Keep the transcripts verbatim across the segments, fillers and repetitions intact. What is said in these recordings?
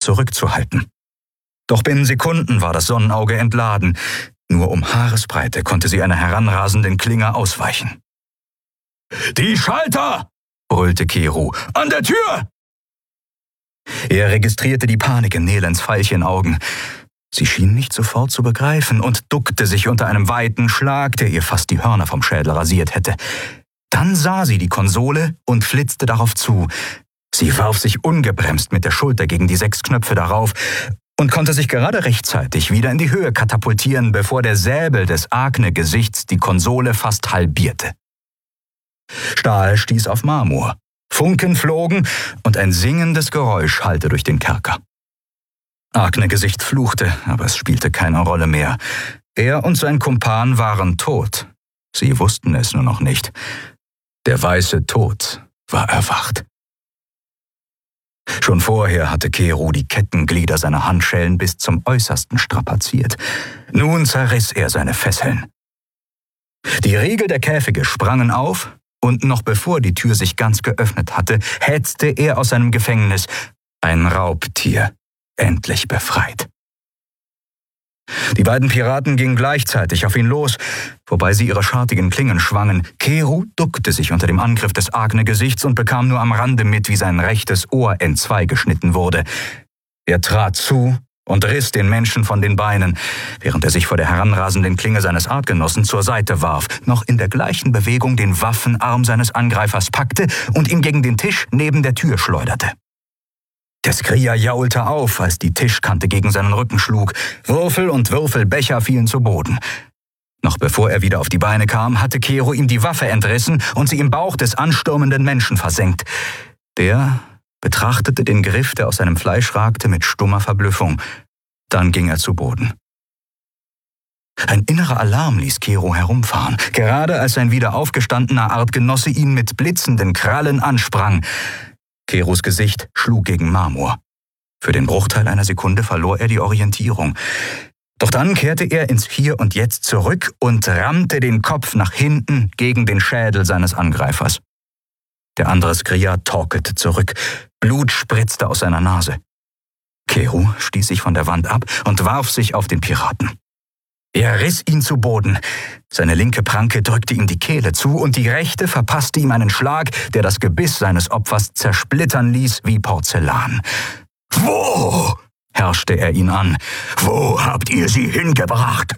zurückzuhalten. Doch binnen Sekunden war das Sonnenauge entladen. Nur um Haaresbreite konnte sie einer heranrasenden Klinge ausweichen. »Die Schalter!« brüllte Kero. »An der Tür!« Er registrierte die Panik in Nelens Veilchenaugen. Sie schien nicht sofort zu begreifen und duckte sich unter einem weiten Schlag, der ihr fast die Hörner vom Schädel rasiert hätte. Dann sah sie die Konsole und flitzte darauf zu. Sie warf sich ungebremst mit der Schulter gegen die sechs Knöpfe darauf und konnte sich gerade rechtzeitig wieder in die Höhe katapultieren, bevor der Säbel des Agne-Gesichts die Konsole fast halbierte. Stahl stieß auf Marmor, Funken flogen und ein singendes Geräusch hallte durch den Kerker. Agne-Gesicht fluchte, aber es spielte keine Rolle mehr. Er und sein Kumpan waren tot. Sie wussten es nur noch nicht. Der weiße Tod war erwacht. Schon vorher hatte Kero die Kettenglieder seiner Handschellen bis zum Äußersten strapaziert. Nun zerriss er seine Fesseln. Die Riegel der Käfige sprangen auf, und noch bevor die Tür sich ganz geöffnet hatte, hetzte er aus seinem Gefängnis, ein Raubtier, endlich befreit. Die beiden Piraten gingen gleichzeitig auf ihn los, wobei sie ihre schartigen Klingen schwangen. Kero duckte sich unter dem Angriff des Agne-Gesichts und bekam nur am Rande mit, wie sein rechtes Ohr entzwei geschnitten wurde. Er trat zu und riss den Menschen von den Beinen, während er sich vor der heranrasenden Klinge seines Artgenossen zur Seite warf, noch in der gleichen Bewegung den Waffenarm seines Angreifers packte und ihn gegen den Tisch neben der Tür schleuderte. Der Skria jaulte auf, als die Tischkante gegen seinen Rücken schlug. Würfel und Würfelbecher fielen zu Boden. Noch bevor er wieder auf die Beine kam, hatte Kero ihm die Waffe entrissen und sie im Bauch des anstürmenden Menschen versenkt. Der betrachtete den Griff, der aus seinem Fleisch ragte, mit stummer Verblüffung. Dann ging er zu Boden. Ein innerer Alarm ließ Kero herumfahren, gerade als sein wieder aufgestandener Artgenosse ihn mit blitzenden Krallen ansprang. Keros Gesicht schlug gegen Marmor. Für den Bruchteil einer Sekunde verlor er die Orientierung. Doch dann kehrte er ins Hier und Jetzt zurück und rammte den Kopf nach hinten gegen den Schädel seines Angreifers. Der andere Skria torkelte zurück. Blut spritzte aus seiner Nase. Kero stieß sich von der Wand ab und warf sich auf den Piraten. Er riss ihn zu Boden. Seine linke Pranke drückte ihm die Kehle zu und die rechte verpasste ihm einen Schlag, der das Gebiss seines Opfers zersplittern ließ wie Porzellan. »Wo?« herrschte er ihn an. »Wo habt ihr sie hingebracht?«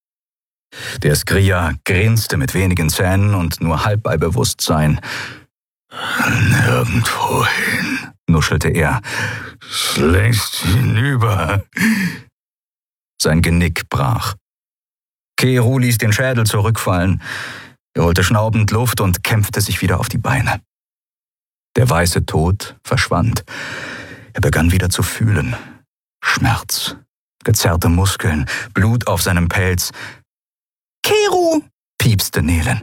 Der Skria grinste mit wenigen Zähnen und nur halb bei Bewusstsein. »Nirgendwohin«, nuschelte er. »Längst hinüber.« Sein Genick brach. Kero ließ den Schädel zurückfallen. Er holte schnaubend Luft und kämpfte sich wieder auf die Beine. Der weiße Tod verschwand. Er begann wieder zu fühlen. Schmerz, gezerrte Muskeln, Blut auf seinem Pelz. »Kero«, piepste Nelen.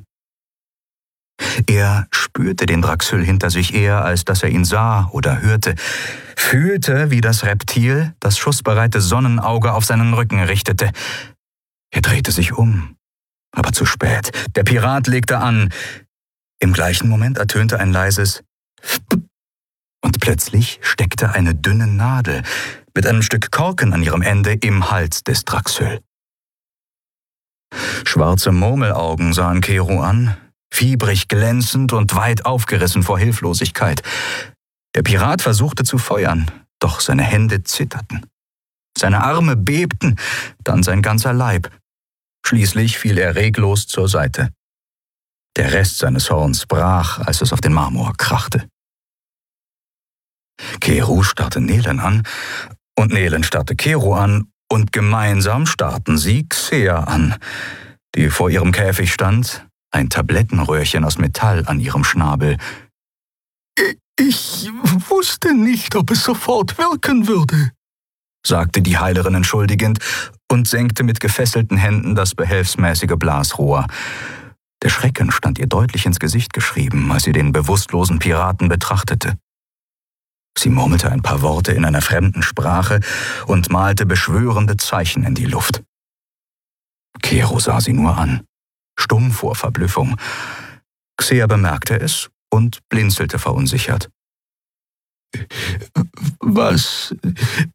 Er spürte den Draxyl hinter sich eher, als dass er ihn sah oder hörte, fühlte, wie das Reptil das schussbereite Sonnenauge auf seinen Rücken richtete. Er drehte sich um, aber zu spät. Der Pirat legte an. Im gleichen Moment ertönte ein leises »Fp«, und plötzlich steckte eine dünne Nadel mit einem Stück Korken an ihrem Ende im Hals des Draxyl. Schwarze Murmelaugen sahen Kero an, fiebrig glänzend und weit aufgerissen vor Hilflosigkeit. Der Pirat versuchte zu feuern, doch seine Hände zitterten. Seine Arme bebten, dann sein ganzer Leib. Schließlich fiel er reglos zur Seite. Der Rest seines Horns brach, als es auf den Marmor krachte. Kero starrte Nelen an, und Nelen starrte Kero an, und gemeinsam starrten sie Xea an, die vor ihrem Käfig stand, ein Tablettenröhrchen aus Metall an ihrem Schnabel. »Ich wusste nicht, ob es sofort wirken würde«, sagte die Heilerin entschuldigend und senkte mit gefesselten Händen das behelfsmäßige Blasrohr. Der Schrecken stand ihr deutlich ins Gesicht geschrieben, als sie den bewusstlosen Piraten betrachtete. Sie murmelte ein paar Worte in einer fremden Sprache und malte beschwörende Zeichen in die Luft. Kero sah sie nur an, stumm vor Verblüffung. Xea bemerkte es und blinzelte verunsichert. »Was